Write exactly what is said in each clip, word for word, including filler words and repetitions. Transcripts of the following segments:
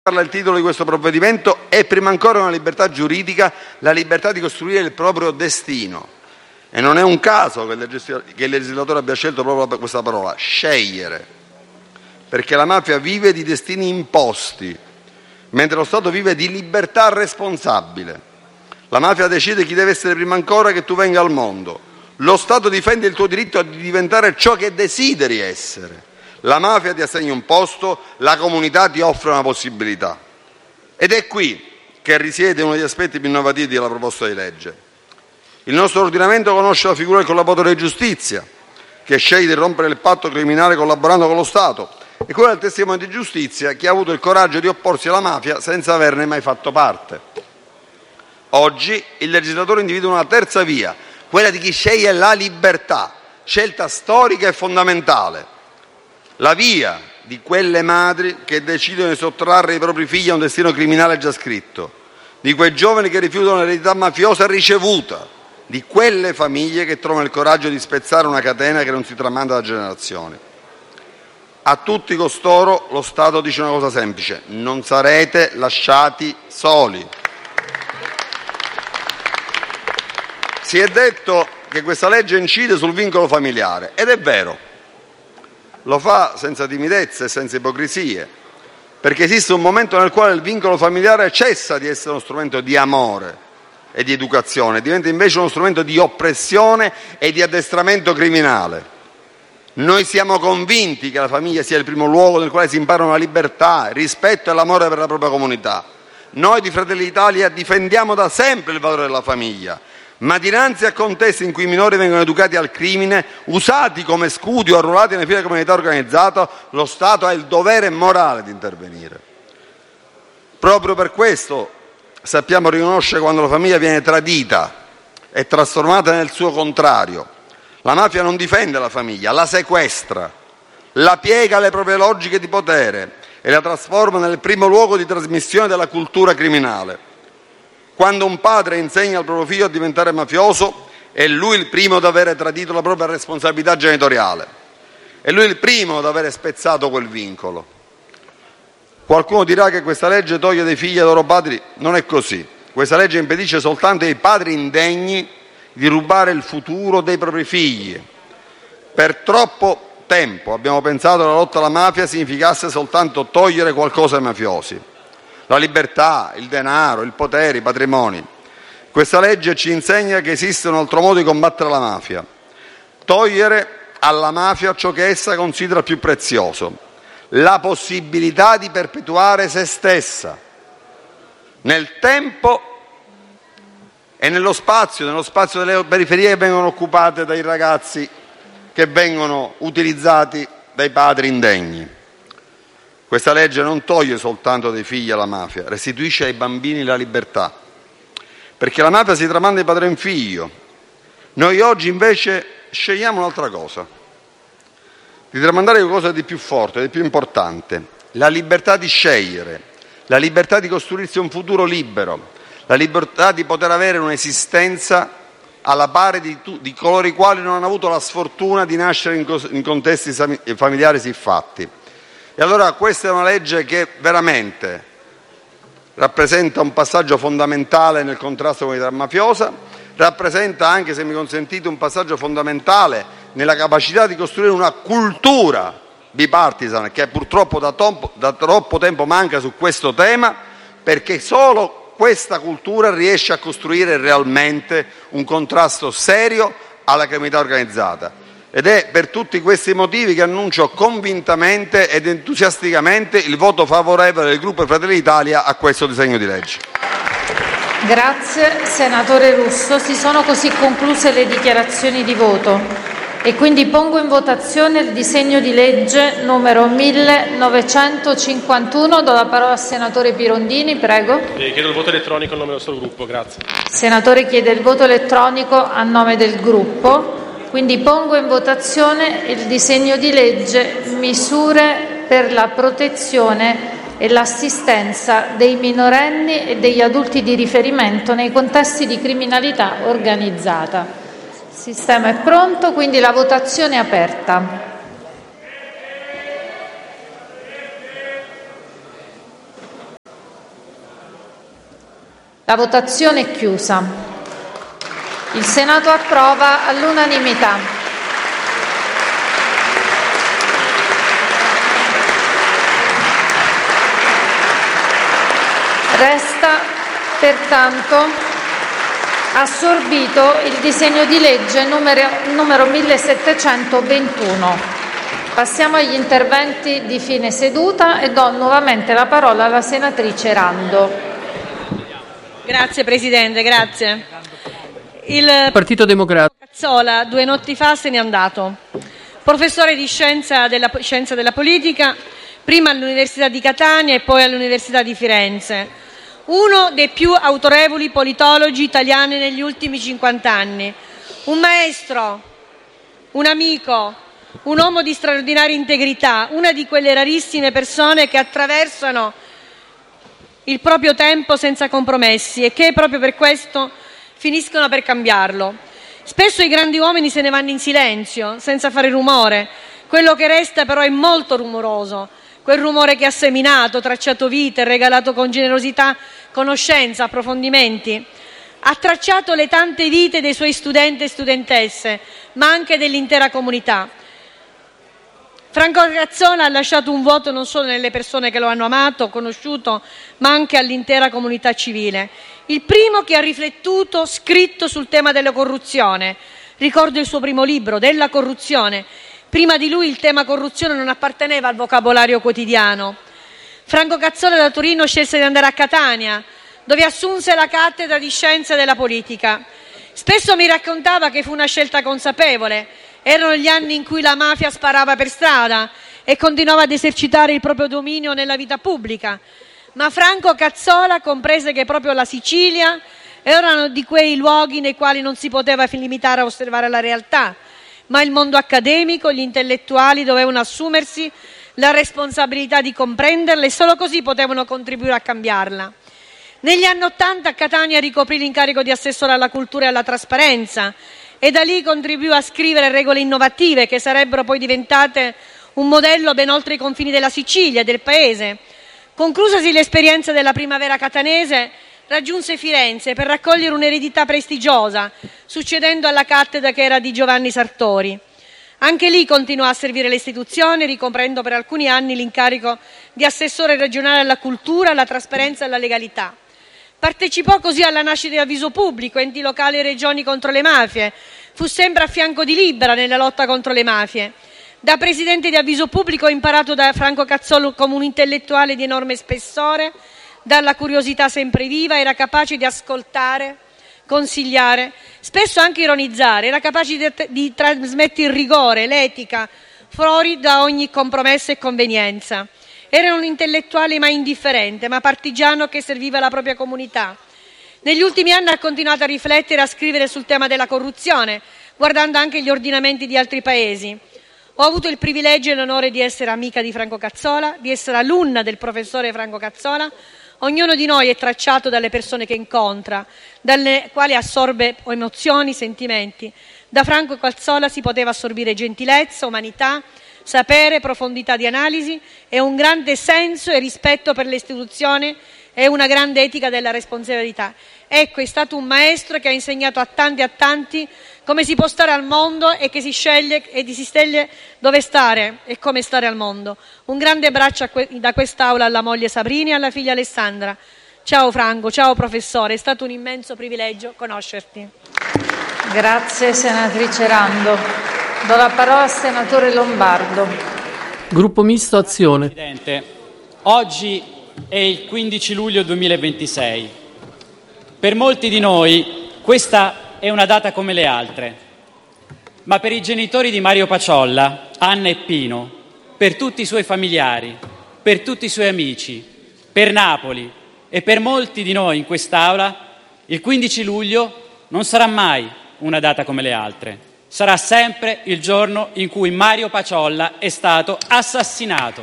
parla il titolo di questo provvedimento, è prima ancora una libertà giuridica, la libertà di costruire il proprio destino. E non è un caso che il legislatore abbia scelto proprio questa parola, scegliere, perché la mafia vive di destini imposti, mentre lo Stato vive di libertà responsabile. La mafia decide chi deve essere prima ancora che tu venga al mondo. Lo Stato difende il tuo diritto di diventare ciò che desideri essere. La mafia ti assegna un posto, la comunità ti offre una possibilità. Ed è qui che risiede uno degli aspetti più innovativi della proposta di legge. Il nostro ordinamento conosce la figura del collaboratore di giustizia, che sceglie di rompere il patto criminale collaborando con lo Stato, e quella del testimone di giustizia, che ha avuto il coraggio di opporsi alla mafia senza averne mai fatto parte. Oggi il legislatore individua una terza via, quella di chi sceglie la libertà, scelta storica e fondamentale. La via di quelle madri che decidono di sottrarre i propri figli a un destino criminale già scritto, di quei giovani che rifiutano l'eredità mafiosa ricevuta, di quelle famiglie che trovano il coraggio di spezzare una catena che non si tramanda da generazioni. A tutti costoro lo Stato dice una cosa semplice: non sarete lasciati soli. Si è detto che questa legge incide sul vincolo familiare, ed è vero. Lo fa senza timidezze e senza ipocrisie, perché esiste un momento nel quale il vincolo familiare cessa di essere uno strumento di amore e di educazione, diventa invece uno strumento di oppressione e di addestramento criminale. Noi siamo convinti che la famiglia sia il primo luogo nel quale si imparano la libertà, il rispetto e l'amore per la propria comunità. Noi di Fratelli d'Italia difendiamo da sempre il valore della famiglia, ma dinanzi a contesti in cui i minori vengono educati al crimine, usati come scudi o arruolati nelle file della criminalità organizzata, lo Stato ha il dovere morale di intervenire. Proprio per questo sappiamo riconoscere quando la famiglia viene tradita e trasformata nel suo contrario. La mafia non difende la famiglia, la sequestra, la piega alle proprie logiche di potere e la trasforma nel primo luogo di trasmissione della cultura criminale. Quando un padre insegna al proprio figlio a diventare mafioso, è lui il primo ad avere tradito la propria responsabilità genitoriale, è lui il primo ad avere spezzato quel vincolo. Qualcuno dirà che questa legge toglie dei figli ai loro padri. Non è così. Questa legge impedisce soltanto ai padri indegni di rubare il futuro dei propri figli. Per troppo tempo abbiamo pensato che la lotta alla mafia significasse soltanto togliere qualcosa ai mafiosi: la libertà, il denaro, il potere, i patrimoni. Questa legge ci insegna che esiste un altro modo di combattere la mafia: togliere alla mafia ciò che essa considera più prezioso, la possibilità di perpetuare se stessa nel tempo e nello spazio, nello spazio delle periferie che vengono occupate dai ragazzi che vengono utilizzati dai padri indegni. Questa legge non toglie soltanto dei figli alla mafia, restituisce ai bambini la libertà, perché la mafia si tramanda di padre in figlio. Noi oggi invece scegliamo un'altra cosa, di tramandare qualcosa di più forte, di più importante: la libertà di scegliere, la libertà di costruirsi un futuro libero, la libertà di poter avere un'esistenza alla pari di, tu, di coloro i quali non hanno avuto la sfortuna di nascere in, cos- in contesti familiari siffatti. E allora questa è una legge che veramente rappresenta un passaggio fondamentale nel contrasto con l'attività mafiosa, rappresenta anche, se mi consentite, un passaggio fondamentale nella capacità di costruire una cultura bipartisan che purtroppo da, tom- da troppo tempo manca su questo tema, perché solo questa cultura riesce a costruire realmente un contrasto serio alla criminalità organizzata. Ed è per tutti questi motivi che annuncio convintamente ed entusiasticamente il voto favorevole del Gruppo Fratelli d'Italia a questo disegno di legge. Grazie senatore Russo. Si sono così concluse le dichiarazioni di voto e quindi pongo in votazione il disegno di legge numero millenovecentocinquantuno. Do la parola al senatore Pirondini, prego. Eh, chiedo il voto elettronico a nome del nostro gruppo, grazie. Senatore chiede il voto elettronico a nome del gruppo. Quindi pongo in votazione il disegno di legge misure per la protezione e l'assistenza dei minorenni e degli adulti di riferimento nei contesti di criminalità organizzata. Il sistema è pronto, quindi la votazione è aperta. La votazione è chiusa. Il Senato approva all'unanimità. Resta pertanto assorbito il disegno di legge numero, numero millesettecentoventuno. Passiamo agli interventi di fine seduta e do nuovamente la parola alla senatrice Rando. Grazie Presidente, grazie. Il Partito Democratico Cazzola due notti fa se n'è andato. Professore di scienza della, scienza della politica, prima all'Università di Catania e poi all'Università di Firenze. Uno dei più autorevoli politologi italiani negli ultimi cinquant'anni, un maestro, un amico, un uomo di straordinaria integrità, una di quelle rarissime persone che attraversano il proprio tempo senza compromessi e che proprio per questo finiscono per cambiarlo. Spesso i grandi uomini se ne vanno in silenzio, senza fare rumore. Quello che resta però è molto rumoroso. Quel rumore che ha seminato, tracciato vite, regalato con generosità conoscenza, approfondimenti. Ha tracciato le tante vite dei suoi studenti e studentesse, ma anche dell'intera comunità. Franco Cazzola ha lasciato un vuoto non solo nelle persone che lo hanno amato, conosciuto, ma anche all'intera comunità civile. Il primo che ha riflettuto, scritto sul tema della corruzione. Ricordo il suo primo libro, Della corruzione. Prima di lui il tema corruzione non apparteneva al vocabolario quotidiano. Franco Cazzola da Torino scelse di andare a Catania, dove assunse la cattedra di scienze della politica. Spesso mi raccontava che fu una scelta consapevole. Erano gli anni in cui la mafia sparava per strada e continuava ad esercitare il proprio dominio nella vita pubblica. Ma Franco Cazzola comprese che proprio la Sicilia era uno di quei luoghi nei quali non si poteva limitare a osservare la realtà, ma il mondo accademico, gli intellettuali dovevano assumersi la responsabilità di comprenderla e solo così potevano contribuire a cambiarla. Negli anni Ottanta a Catania ricoprì l'incarico di assessore alla cultura e alla trasparenza e da lì contribuì a scrivere regole innovative che sarebbero poi diventate un modello ben oltre i confini della Sicilia e del paese. Conclusasi l'esperienza della primavera catanese, raggiunse Firenze per raccogliere un'eredità prestigiosa, succedendo alla cattedra che era di Giovanni Sartori. Anche lì continuò a servire le istituzioni, ricoprendo per alcuni anni l'incarico di assessore regionale alla cultura, alla trasparenza e alla legalità. Partecipò così alla nascita di Avviso Pubblico, enti locali e regioni contro le mafie. Fu sempre a fianco di Libera nella lotta contro le mafie. Da presidente di Avviso Pubblico ho imparato da Franco Cazzola come un intellettuale di enorme spessore, dalla curiosità sempre viva, era capace di ascoltare, consigliare, spesso anche ironizzare, era capace di, di trasmettere il rigore, l'etica, fuori da ogni compromesso e convenienza. Era un intellettuale mai indifferente, ma partigiano che serviva la propria comunità. Negli ultimi anni ha continuato a riflettere e a scrivere sul tema della corruzione, guardando anche gli ordinamenti di altri paesi. Ho avuto il privilegio e l'onore di essere amica di Franco Cazzola, di essere alunna del professore Franco Cazzola. Ognuno di noi è tracciato dalle persone che incontra, dalle quali assorbe emozioni, sentimenti. Da Franco Cazzola si poteva assorbire gentilezza, umanità, sapere, profondità di analisi e un grande senso e rispetto per le istituzioni e una grande etica della responsabilità. Ecco, è stato un maestro che ha insegnato a tanti e a tanti come si può stare al mondo e che si sceglie e si sceglie dove stare e come stare al mondo. Un grande abbraccio da quest'Aula alla moglie Sabrini e alla figlia Alessandra. Ciao Franco, ciao professore, è stato un immenso privilegio conoscerti. Grazie senatrice Rando. Do la parola al senatore Lombardo. Gruppo Misto Azione. Presidente, oggi è il quindici luglio duemilaventisei. Per molti di noi questa è una data come le altre, ma per i genitori di Mario Paciolla, Anna e Pino, per tutti i suoi familiari, per tutti i suoi amici, per Napoli e per molti di noi in quest'Aula, il quindici luglio non sarà mai una data come le altre. Sarà sempre il giorno in cui Mario Paciolla è stato assassinato.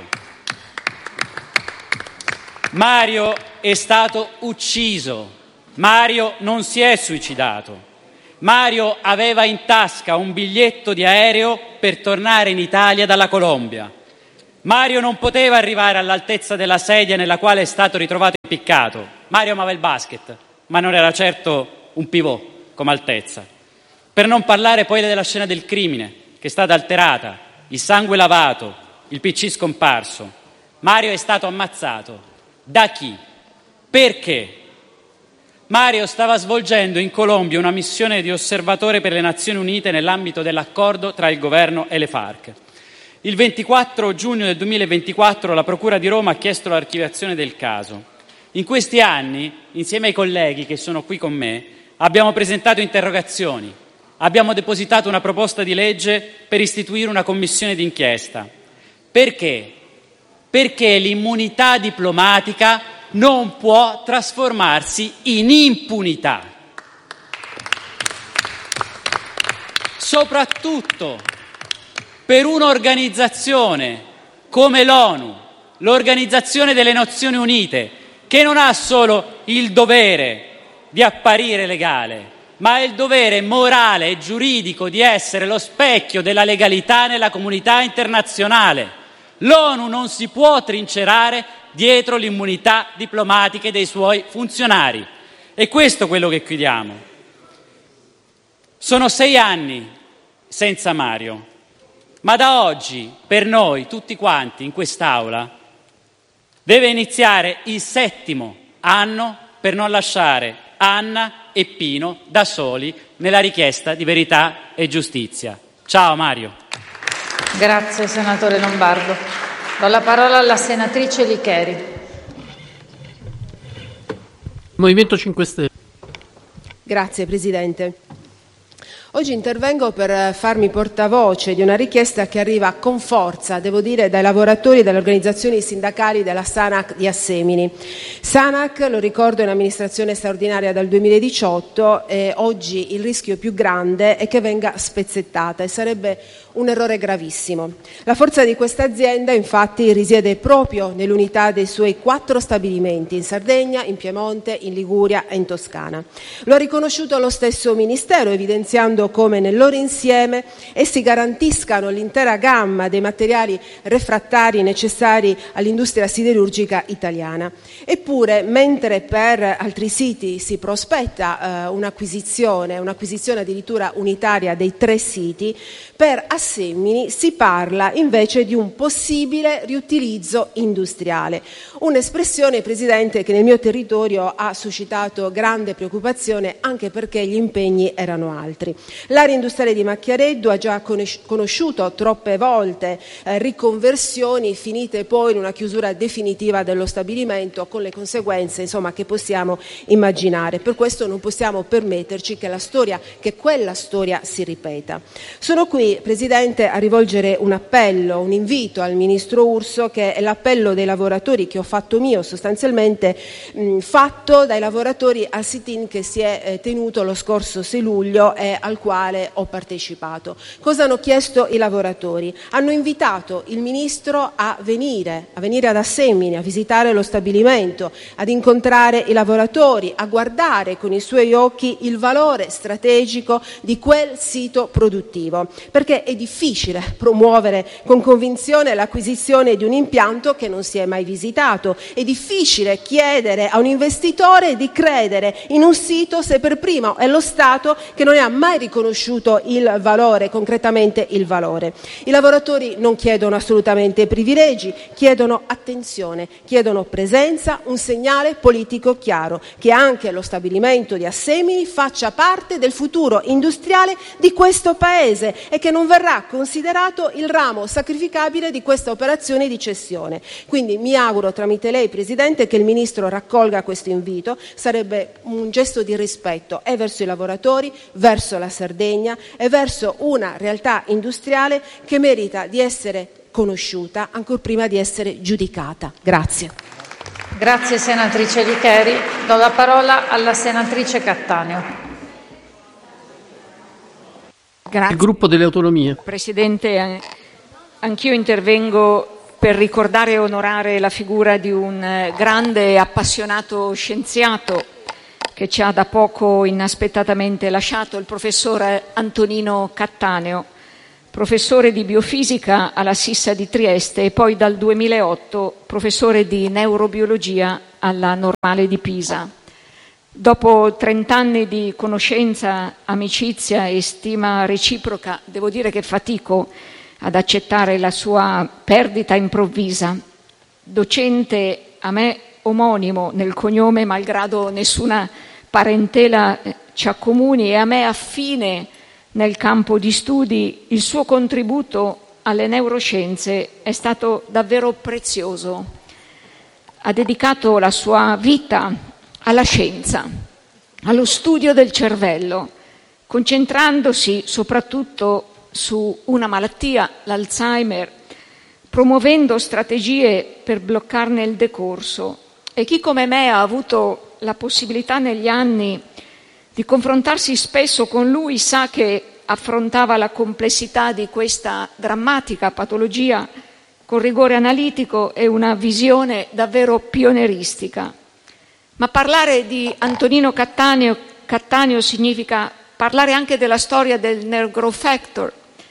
Mario è stato ucciso. Mario non si è suicidato. Mario aveva in tasca un biglietto di aereo per tornare in Italia dalla Colombia. Mario non poteva arrivare all'altezza della sedia nella quale è stato ritrovato impiccato. Mario amava il basket, ma non era certo un pivot come altezza. Per non parlare poi della scena del crimine, che è stata alterata, il sangue lavato, il P C scomparso. Mario è stato ammazzato. Da chi? Perché? Mario stava svolgendo in Colombia una missione di osservatore per le Nazioni Unite nell'ambito dell'accordo tra il governo e le FARC. Il ventiquattro giugno del duemilaventiquattro la Procura di Roma ha chiesto l'archiviazione del caso. In questi anni, insieme ai colleghi che sono qui con me, abbiamo presentato interrogazioni, abbiamo depositato una proposta di legge per istituire una commissione d'inchiesta. Perché? Perché l'immunità diplomatica non può trasformarsi in impunità. Soprattutto per un'organizzazione come l'ONU, l'Organizzazione delle Nazioni Unite, che non ha solo il dovere di apparire legale, ma ha il dovere morale e giuridico di essere lo specchio della legalità nella comunità internazionale. L'ONU non si può trincerare dietro l'immunità diplomatica dei suoi funzionari. E questo è quello che chiediamo. Sono sei anni senza Mario, ma da oggi, per noi, tutti quanti in quest'Aula, deve iniziare il settimo anno per non lasciare Anna e Pino da soli nella richiesta di verità e giustizia. Ciao Mario. Grazie senatore Lombardo. Do la parola alla senatrice Licheri. Movimento cinque Stelle. Grazie Presidente. Oggi intervengo per farmi portavoce di una richiesta che arriva con forza, devo dire, dai lavoratori e dalle organizzazioni sindacali della Sanac di Assemini. Sanac, lo ricordo, è un'amministrazione straordinaria dal duemiladiciotto e oggi il rischio più grande è che venga spezzettata e sarebbe un errore gravissimo. La forza di questa azienda infatti risiede proprio nell'unità dei suoi quattro stabilimenti in Sardegna, in Piemonte, in Liguria e in Toscana. Lo ha riconosciuto lo stesso Ministero, evidenziando come nel loro insieme essi garantiscano l'intera gamma dei materiali refrattari necessari all'industria siderurgica italiana. Eppure, mentre per altri siti si prospetta eh, un'acquisizione, un'acquisizione addirittura unitaria dei tre siti, per Assemini si parla invece di un possibile riutilizzo industriale. Un'espressione, Presidente, che nel mio territorio ha suscitato grande preoccupazione anche perché gli impegni erano altri. L'area industriale di Macchiareddu ha già conosciuto troppe volte eh, riconversioni finite poi in una chiusura definitiva dello stabilimento con le conseguenze insomma, che possiamo immaginare. Per questo non possiamo permetterci che la storia, che quella storia si ripeta. Sono qui, Presidente, a rivolgere un appello, un invito al Ministro Urso, che è l'appello dei lavoratori che ho fatto mio, sostanzialmente mh, fatto dai lavoratori al sit-in che si è eh, tenuto lo scorso sei luglio e al quale ho partecipato. Cosa hanno chiesto i lavoratori? Hanno invitato il Ministro a venire, a venire ad Assemini, a visitare lo stabilimento, ad incontrare i lavoratori, a guardare con i suoi occhi il valore strategico di quel sito produttivo, perché è difficile promuovere con convinzione l'acquisizione di un impianto che non si è mai visitato, è difficile chiedere a un investitore di credere in un sito se per primo è lo Stato che non ne ha mai riconosciuto il valore, concretamente il valore. I lavoratori non chiedono assolutamente privilegi, chiedono attenzione, chiedono presenza, un segnale politico chiaro, che anche lo stabilimento di Assemini faccia parte del futuro industriale di questo Paese e che non verrà considerato il ramo sacrificabile di questa operazione di cessione. Quindi mi auguro tramite lei, Presidente, che il Ministro raccolga questo invito, sarebbe un gesto di rispetto e verso i lavoratori, verso la Sardegna e verso una realtà industriale che merita di essere conosciuta ancor prima di essere giudicata. Grazie. Grazie senatrice Licheri. Do la parola alla senatrice Cattaneo. Grazie. Il gruppo delle autonomie. Presidente, anch'io intervengo per ricordare e onorare la figura di un grande e appassionato scienziato che ci ha da poco inaspettatamente lasciato, il professor Antonino Cattaneo, professore di biofisica alla Sissa di Trieste e poi dal duemilaotto professore di neurobiologia alla Normale di Pisa. Dopo trent'anni di conoscenza, amicizia e stima reciproca, devo dire che fatico ad accettare la sua perdita improvvisa. Docente a me omonimo nel cognome, malgrado nessuna parentela ci accomuni, e a me affine nel campo di studi, il suo contributo alle neuroscienze è stato davvero prezioso. Ha dedicato la sua vita alla scienza, allo studio del cervello, concentrandosi soprattutto su una malattia, l'Alzheimer, promuovendo strategie per bloccarne il decorso. E chi come me ha avuto la possibilità negli anni di confrontarsi spesso con lui sa che affrontava la complessità di questa drammatica patologia con rigore analitico e una visione davvero pionieristica. Ma parlare di Antonino Cattaneo, Cattaneo significa parlare anche della storia del nerve growth factor,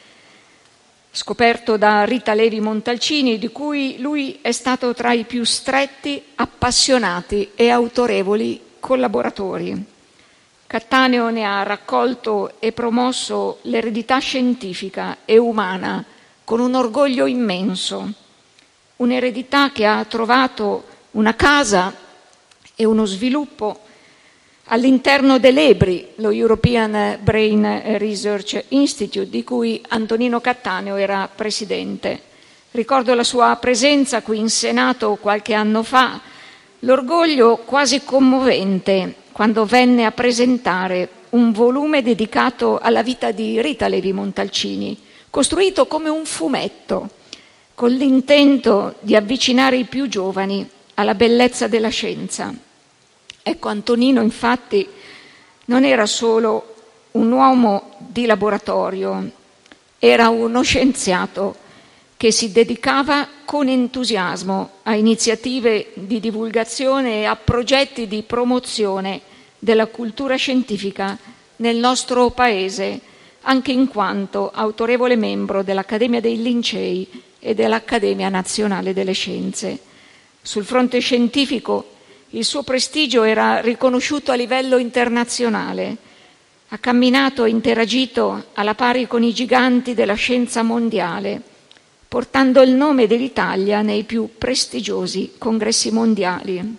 scoperto da Rita Levi Montalcini, di cui lui è stato tra i più stretti, appassionati e autorevoli collaboratori. Cattaneo ne ha raccolto e promosso l'eredità scientifica e umana con un orgoglio immenso, un'eredità che ha trovato una casa e uno sviluppo all'interno dell'E B R I, lo European Brain Research Institute, di cui Antonino Cattaneo era presidente. Ricordo la sua presenza qui in Senato qualche anno fa, l'orgoglio quasi commovente quando venne a presentare un volume dedicato alla vita di Rita Levi Montalcini, costruito come un fumetto, con l'intento di avvicinare i più giovani alla bellezza della scienza. Ecco, Antonino infatti non era solo un uomo di laboratorio, era uno scienziato che si dedicava con entusiasmo a iniziative di divulgazione e a progetti di promozione della cultura scientifica nel nostro Paese, anche in quanto autorevole membro dell'Accademia dei Lincei e dell'Accademia Nazionale delle Scienze. Sul fronte scientifico il suo prestigio era riconosciuto a livello internazionale. Ha camminato e interagito alla pari con i giganti della scienza mondiale, portando il nome dell'Italia nei più prestigiosi congressi mondiali.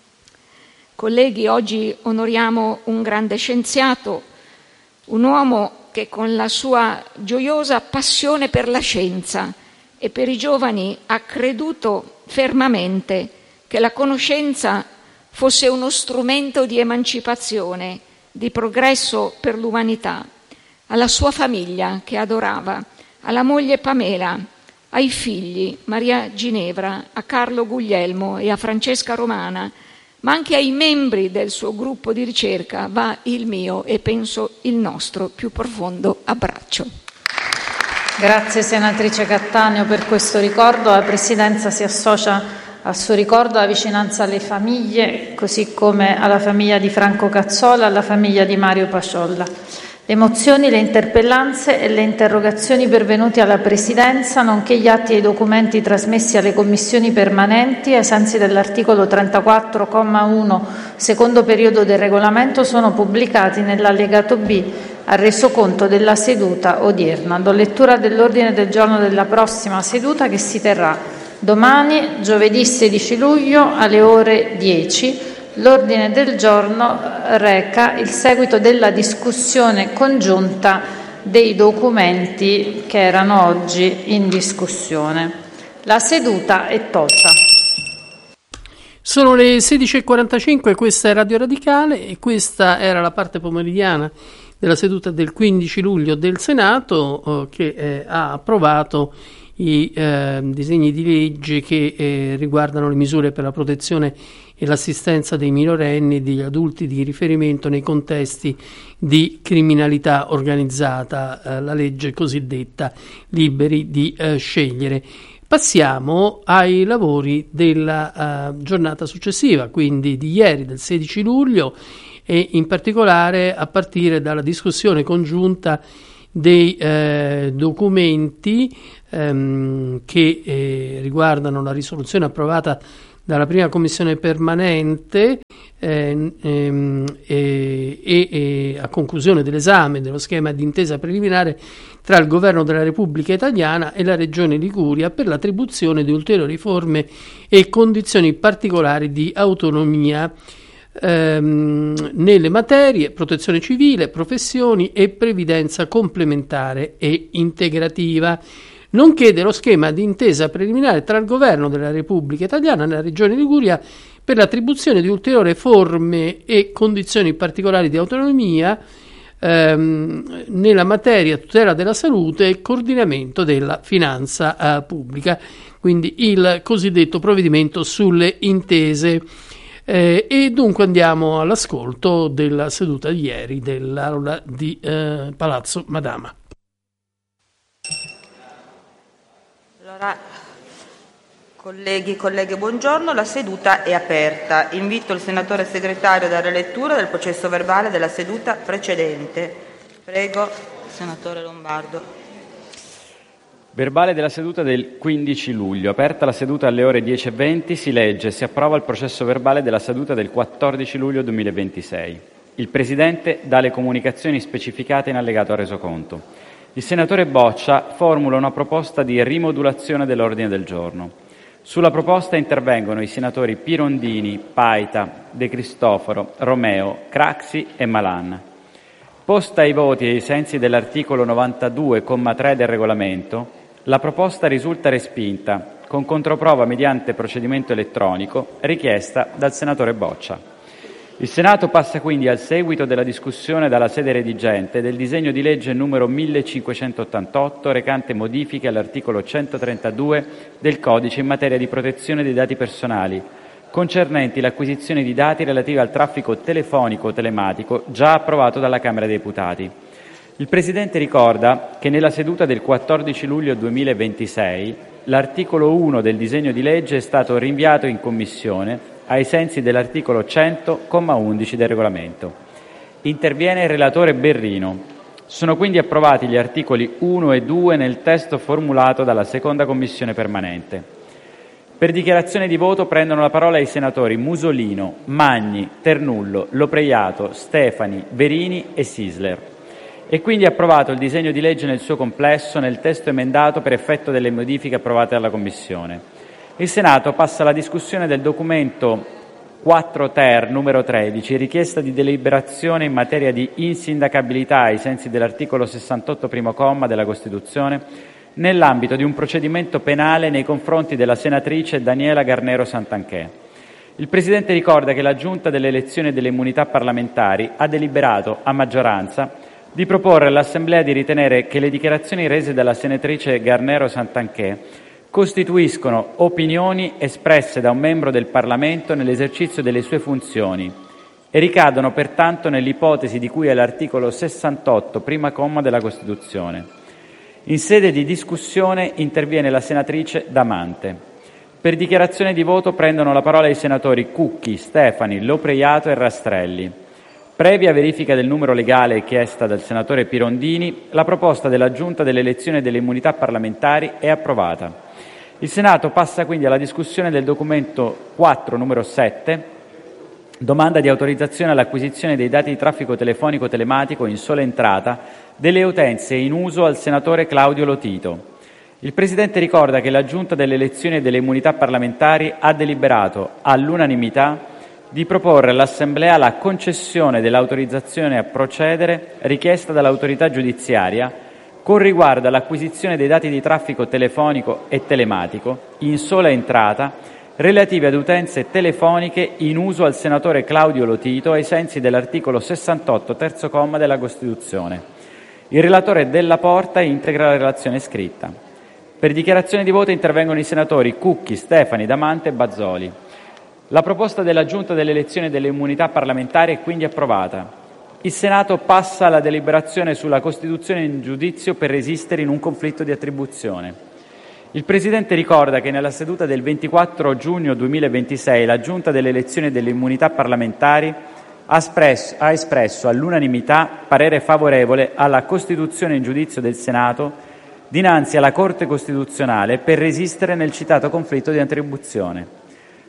Colleghi, oggi onoriamo un grande scienziato, un uomo che con la sua gioiosa passione per la scienza e per i giovani ha creduto fermamente che la conoscenza fosse uno strumento di emancipazione, di progresso per l'umanità. Alla sua famiglia che adorava, alla moglie Pamela, ai figli Maria Ginevra, a Carlo Guglielmo e a Francesca Romana, ma anche ai membri del suo gruppo di ricerca va il mio e penso il nostro più profondo abbraccio. Grazie senatrice Cattaneo per questo ricordo. La Presidenza si associa al suo ricordo, alla vicinanza alle famiglie, così come alla famiglia di Franco Cazzola e alla famiglia di Mario Paciolla. Le mozioni, le interpellanze e le interrogazioni pervenute alla Presidenza, nonché gli atti e i documenti trasmessi alle commissioni permanenti ai sensi dell'articolo trentaquattro, comma uno, secondo periodo del Regolamento, sono pubblicati nell'allegato B al resoconto della seduta odierna. Do lettura dell'ordine del giorno della prossima seduta, che si terrà domani, giovedì sedici luglio, alle ore dieci. L'ordine del giorno reca il seguito della discussione congiunta dei documenti che erano oggi in discussione. La seduta è tolta. Sono le sedici e quarantacinque, questa è Radio Radicale e questa era la parte pomeridiana della seduta del quindici luglio del Senato, eh, che eh, ha approvato i eh, disegni di legge che eh, riguardano le misure per la protezione e l'assistenza dei minorenni e degli adulti di riferimento nei contesti di criminalità organizzata, eh, la legge cosiddetta Liberi di eh, scegliere. Passiamo ai lavori della uh, giornata successiva, quindi di ieri, del sedici luglio, e in particolare a partire dalla discussione congiunta dei eh, documenti ehm, che eh, riguardano la risoluzione approvata dalla prima commissione permanente eh, ehm, e, e, e a conclusione dell'esame dello schema di intesa preliminare tra il Governo della Repubblica Italiana e la Regione Liguria per l'attribuzione di ulteriori forme e condizioni particolari di autonomia ehm, nelle materie protezione civile, professioni e previdenza complementare e integrativa, nonché dello schema di intesa preliminare tra il Governo della Repubblica Italiana e la Regione Liguria per l'attribuzione di ulteriori forme e condizioni particolari di autonomia ehm, nella materia tutela della salute e coordinamento della finanza eh, pubblica, quindi il cosiddetto provvedimento sulle intese. Eh, e dunque andiamo all'ascolto della seduta di ieri dell'Aula di eh, Palazzo Madama. Allora, colleghi e colleghe, buongiorno. La seduta è aperta. Invito il senatore segretario a dare lettura del processo verbale della seduta precedente. Prego, senatore Lombardo. Verbale della seduta del quindici luglio. Aperta la seduta alle ore dieci e venti, si legge: si approva il processo verbale della seduta del quattordici luglio duemilaventisei. Il Presidente dà le comunicazioni specificate in allegato al resoconto. Il senatore Boccia formula una proposta di rimodulazione dell'ordine del giorno. Sulla proposta intervengono i senatori Pirondini, Paita, De Cristofaro, Romeo, Craxi e Malan. Posta ai voti ai sensi dell'articolo novantadue, comma tre del regolamento, la proposta risulta respinta con controprova mediante procedimento elettronico richiesta dal senatore Boccia. Il Senato passa quindi al seguito della discussione dalla sede redigente del disegno di legge numero millecinquecentottantotto recante modifiche all'articolo centotrentadue del Codice in materia di protezione dei dati personali, concernenti l'acquisizione di dati relativi al traffico telefonico o telematico già approvato dalla Camera dei Deputati. Il Presidente ricorda che nella seduta del quattordici luglio duemilaventisei l'articolo uno del disegno di legge è stato rinviato in Commissione ai sensi dell'articolo cento, comma undici del regolamento. Interviene il relatore Berrino. Sono quindi approvati gli articoli uno e due nel testo formulato dalla seconda commissione permanente. Per dichiarazione di voto prendono la parola i senatori Musolino, Magni, Ternullo, Lopreiato, Stefani, Verini e Sisler. È quindi approvato il disegno di legge nel suo complesso nel testo emendato per effetto delle modifiche approvate dalla Commissione. Il Senato passa alla discussione del documento quattro ter numero tredici, richiesta di deliberazione in materia di insindacabilità ai sensi dell'articolo sessantotto primo comma della Costituzione nell'ambito di un procedimento penale nei confronti della senatrice Daniela Garnero Santanchè. Il Presidente ricorda che la Giunta delle elezioni e delle immunità parlamentari ha deliberato a maggioranza di proporre all'Assemblea di ritenere che le dichiarazioni rese dalla senatrice Garnero Santanchè costituiscono opinioni espresse da un membro del Parlamento nell'esercizio delle sue funzioni e ricadono pertanto nell'ipotesi di cui è l'articolo sessantotto, prima comma della Costituzione. In sede di discussione interviene la senatrice Damante. Per dichiarazione di voto prendono la parola i senatori Cucchi, Stefani, Lopreiato e Rastrelli. Previa verifica del numero legale chiesta dal senatore Pirondini, la proposta della Giunta delle elezioni e delle immunità parlamentari è approvata. Il Senato passa quindi alla discussione del documento quattro numero sette, domanda di autorizzazione all'acquisizione dei dati di traffico telefonico telematico in sola entrata delle utenze in uso al senatore Claudio Lotito. Il Presidente ricorda che la Giunta delle elezioni e delle immunità parlamentari ha deliberato all'unanimità di proporre all'Assemblea la concessione dell'autorizzazione a procedere richiesta dall'autorità giudiziaria con riguardo all'acquisizione dei dati di traffico telefonico e telematico in sola entrata relativi ad utenze telefoniche in uso al senatore Claudio Lotito ai sensi dell'articolo sessantotto, terzo comma della Costituzione. Il relatore Della Porta integra la relazione scritta. Per dichiarazione di voto intervengono i senatori Cucchi, Stefani, Damante e Bazzoli. La proposta della Giunta delle elezioni e delle immunità parlamentari è quindi approvata. Il Senato passa alla deliberazione sulla costituzione in giudizio per resistere in un conflitto di attribuzione. Il Presidente ricorda che nella seduta del ventiquattro giugno duemilaventisei la Giunta delle elezioni e delle immunità parlamentari ha espresso, ha espresso all'unanimità parere favorevole alla costituzione in giudizio del Senato dinanzi alla Corte Costituzionale per resistere nel citato conflitto di attribuzione.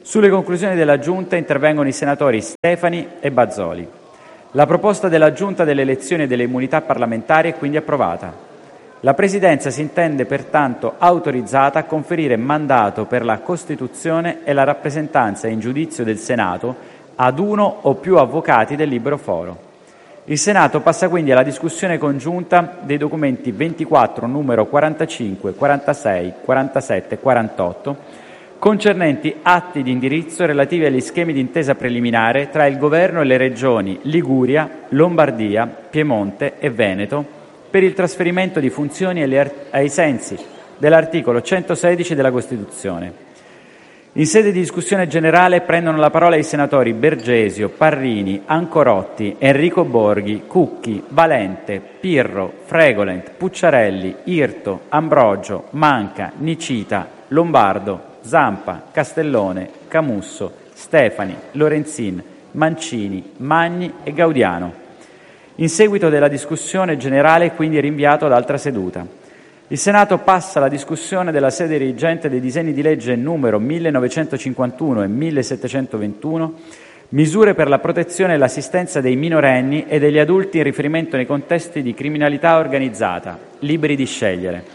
Sulle conclusioni della Giunta intervengono i senatori Stefani e Bazoli. La proposta della Giunta delle elezioni e delle immunità parlamentari è quindi approvata. La Presidenza si intende pertanto autorizzata a conferire mandato per la costituzione e la rappresentanza in giudizio del Senato ad uno o più avvocati del libero foro. Il Senato passa quindi alla discussione congiunta dei documenti ventiquattro, numero quarantacinque, quarantasei, quarantasette e quarantotto, concernenti atti di indirizzo relativi agli schemi di intesa preliminare tra il Governo e le regioni Liguria, Lombardia, Piemonte e Veneto per il trasferimento di funzioni ai sensi dell'articolo centosedici della Costituzione. In sede di discussione generale prendono la parola i senatori Bergesio, Parrini, Ancorotti, Enrico Borghi, Cucchi, Valente, Pirro, Fregolent, Pucciarelli, Irto, Ambrogio, Manca, Nicita, Lombardo, Zampa, Castellone, Camusso, Stefani, Lorenzin, Mancini, Magni e Gaudiano. In seguito della discussione generale è quindi rinviato ad altra seduta. Il Senato passa alla discussione della sede redigente dei disegni di legge numero millenovecentocinquantuno e millesettecentoventuno, misure per la protezione e l'assistenza dei minorenni e degli adulti in riferimento nei contesti di criminalità organizzata, liberi di scegliere.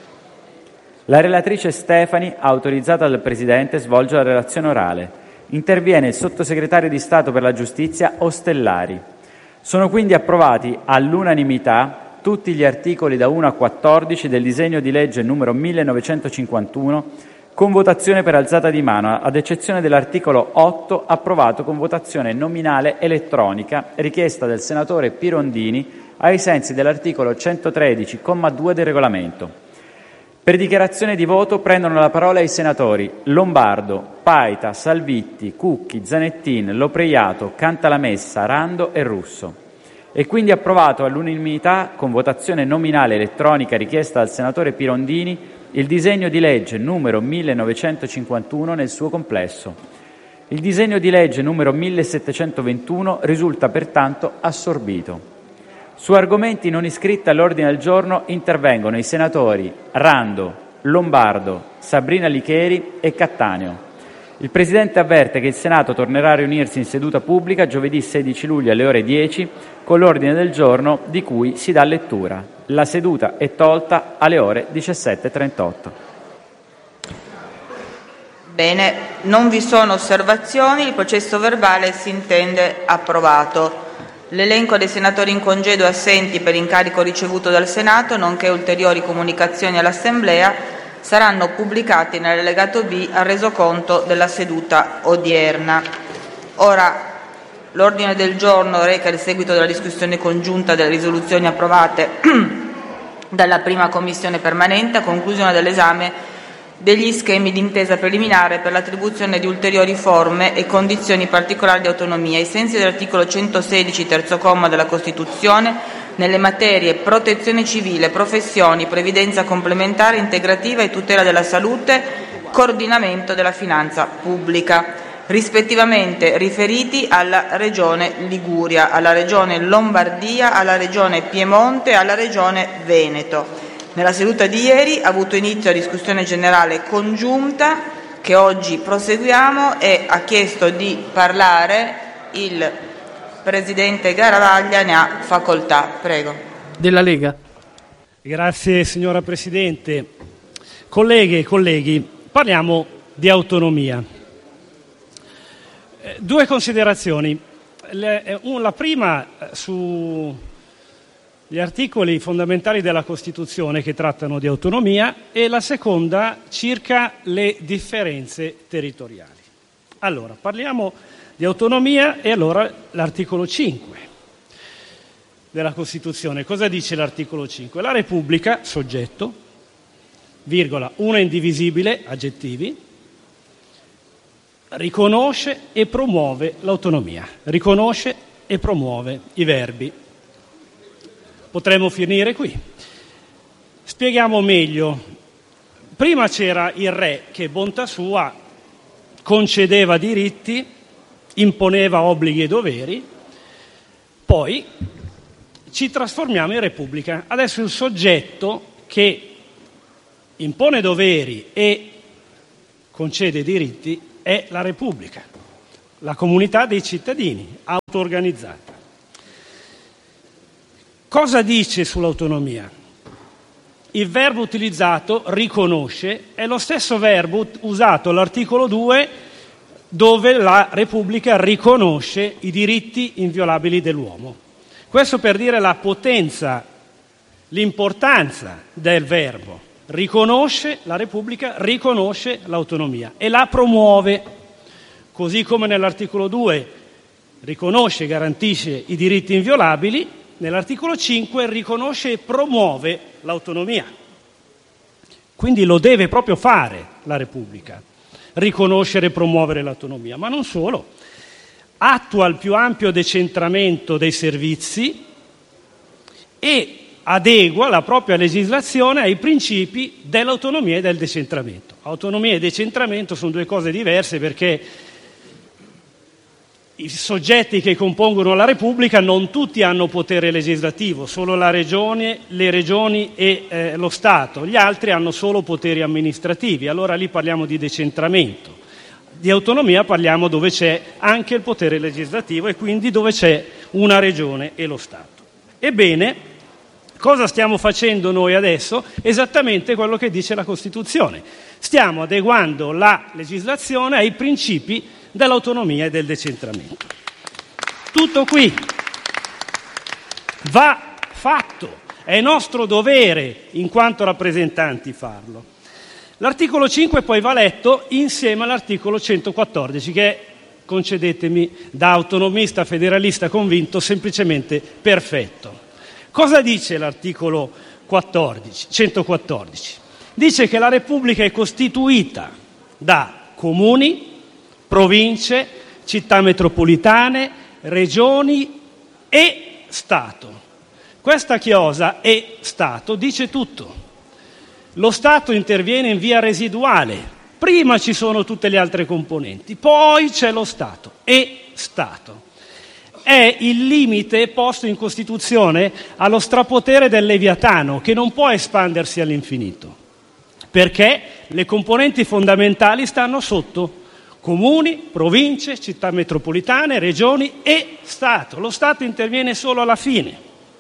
La relatrice Stefani, autorizzata dal Presidente, svolge la relazione orale. Interviene il sottosegretario di Stato per la Giustizia Ostellari. Sono quindi approvati all'unanimità tutti gli articoli da uno a quattordici del disegno di legge numero millenovecentocinquantuno con votazione per alzata di mano, ad eccezione dell'articolo otto approvato con votazione nominale elettronica richiesta del senatore Pirondini ai sensi dell'articolo centotredici, comma due del Regolamento. Per dichiarazione di voto prendono la parola i senatori Lombardo, Paita, Salvitti, Cucchi, Zanettin, Lopreiato, Cantalamessa, Rando e Russo. È quindi approvato all'unanimità, con votazione nominale elettronica richiesta dal senatore Pirondini, il disegno di legge numero millenovecentocinquantuno nel suo complesso. Il disegno di legge numero millesettecentoventuno risulta pertanto assorbito. Su argomenti non iscritti all'ordine del giorno intervengono i senatori Rando, Lombardo, Sabrina Licheri e Cattaneo. Il Presidente avverte che il Senato tornerà a riunirsi in seduta pubblica giovedì sedici luglio alle ore dieci con l'ordine del giorno di cui si dà lettura. La seduta è tolta alle ore diciassette e trentotto. Bene, non vi sono osservazioni, il processo verbale si intende approvato. L'elenco dei senatori in congedo e assenti per incarico ricevuto dal Senato, nonché ulteriori comunicazioni all'Assemblea, saranno pubblicati nell'allegato B al resoconto della seduta odierna. Ora, l'ordine del giorno reca il seguito della discussione congiunta delle risoluzioni approvate dalla prima Commissione permanente a conclusione dell'esame degli schemi d'intesa preliminare per l'attribuzione di ulteriori forme e condizioni particolari di autonomia, ai sensi dell'articolo centosedici, terzo comma della Costituzione, nelle materie protezione civile, professioni, previdenza complementare, integrativa e tutela della salute, coordinamento della finanza pubblica, rispettivamente riferiti alla Regione Liguria, alla Regione Lombardia, alla Regione Piemonte e alla Regione Veneto. Nella seduta di ieri ha avuto inizio la discussione generale congiunta che oggi proseguiamo e ha chiesto di parlare il Presidente Garavaglia, ne ha facoltà. Prego. Della Lega. Grazie signora Presidente. Colleghe e colleghi, parliamo di autonomia. Eh, due considerazioni. Le, un, la prima su gli articoli fondamentali della Costituzione che trattano di autonomia e la seconda circa le differenze territoriali. Allora, parliamo di autonomia e allora l'articolo cinque della Costituzione. Cosa dice l'articolo cinque? La Repubblica, soggetto, virgola, una indivisibile, aggettivi, riconosce e promuove l'autonomia. Riconosce e promuove i verbi. Potremmo finire qui. Spieghiamo meglio. Prima c'era il re che, bontà sua, concedeva diritti, imponeva obblighi e doveri, poi ci trasformiamo in Repubblica. Adesso il soggetto che impone doveri e concede diritti è la Repubblica, la comunità dei cittadini, auto-organizzata. Cosa dice sull'autonomia? Il verbo utilizzato, riconosce, è lo stesso verbo usato all'articolo due, dove la Repubblica riconosce i diritti inviolabili dell'uomo. Questo per dire la potenza, l'importanza del verbo. Riconosce, la Repubblica riconosce l'autonomia e la promuove, così come nell'articolo due riconosce e garantisce i diritti inviolabili, nell'articolo cinque riconosce e promuove l'autonomia. Quindi lo deve proprio fare la Repubblica, riconoscere e promuovere l'autonomia, ma non solo. Attua il più ampio decentramento dei servizi e adegua la propria legislazione ai principi dell'autonomia e del decentramento. Autonomia e decentramento sono due cose diverse, perché i soggetti che compongono la Repubblica non tutti hanno potere legislativo, solo la regione, le regioni e eh, lo Stato. Gli altri hanno solo poteri amministrativi, allora lì parliamo di decentramento. Di autonomia parliamo dove c'è anche il potere legislativo e quindi dove c'è una regione e lo Stato. Ebbene, cosa stiamo facendo noi adesso? Esattamente quello che dice la Costituzione. Stiamo adeguando la legislazione ai principi dell'autonomia e del decentramento. Tutto qui. Va fatto. È nostro dovere, in quanto rappresentanti, farlo. L'articolo cinque poi va letto insieme all'articolo centoquattordici, che è, concedetemi, da autonomista federalista convinto, semplicemente perfetto. Cosa dice l'articolo quattordici, centoquattordici? Dice che la Repubblica è costituita da comuni, province, città metropolitane, regioni e Stato. Questa chiosa e Stato dice tutto. Lo Stato interviene in via residuale, prima ci sono tutte le altre componenti, poi c'è lo Stato e Stato. È il limite posto in Costituzione allo strapotere del Leviatano, che non può espandersi all'infinito, perché le componenti fondamentali stanno sotto comuni, province, città metropolitane, regioni e Stato. Lo Stato interviene solo alla fine.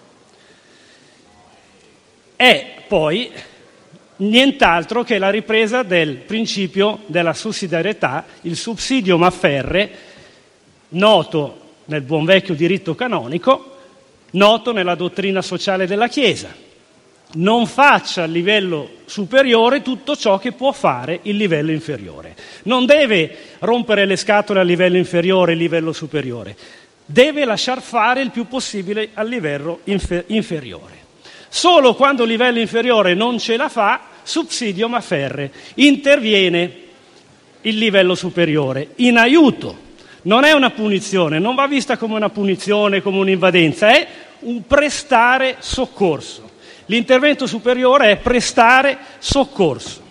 È poi nient'altro che la ripresa del principio della sussidiarietà, il subsidium afferre, noto nel buon vecchio diritto canonico, noto nella dottrina sociale della Chiesa. Non faccia al livello superiore tutto ciò che può fare il livello inferiore. Non deve rompere le scatole al livello inferiore e al livello superiore. Deve lasciar fare il più possibile al livello infer- inferiore. Solo quando il livello inferiore non ce la fa, subsidium afferre, interviene il livello superiore in aiuto. Non è una punizione, non va vista come una punizione, come un'invadenza, è un prestare soccorso. L'intervento superiore è prestare soccorso.